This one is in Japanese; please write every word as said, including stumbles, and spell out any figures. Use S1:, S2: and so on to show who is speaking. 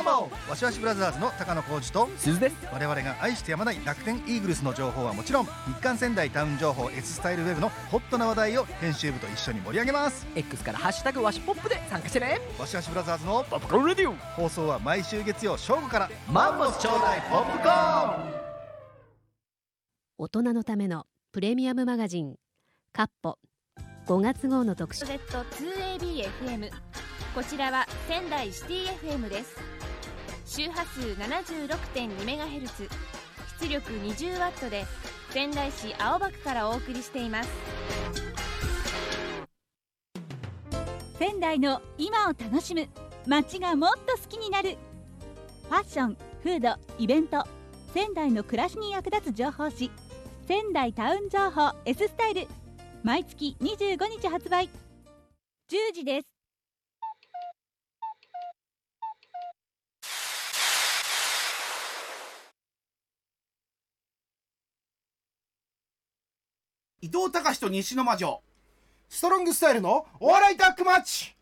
S1: モン。わしわしブラザーズの高野浩二と
S2: 鈴です。
S1: 我々が愛してやまない楽天イーグルスの情報はもちろん、日刊仙台タウン情報 S スタイルウェブのホットな話題を編集部と一緒に盛り上げます。
S2: X からハッシュタグわしポップで参加してね。
S1: わしわしブラザーズの
S2: ポップコーンレディオ、
S1: 放送は毎週月曜正午から。
S2: マンモスちょうだいポップコーン。
S3: 大人のためのプレミアムマガジンカッポごがつ号の特集。
S4: ゼットツーエービーエフエム、 こちらは仙台シティ エフエム です。周波数 ななじゅうろくてんにメガヘルツ、 出力 にじゅうワット で仙台市青葉区からお送りしています。
S5: 仙台の今を楽しむ、街がもっと好きになる。ファッション、フード、イベント、仙台の暮らしに役立つ情報誌、仙台タウン情報 S スタイル、毎月にじゅうごにち発売。じゅうじです。
S6: 伊藤隆と西の魔女、ストロングスタイルのお笑いタッグマッチ。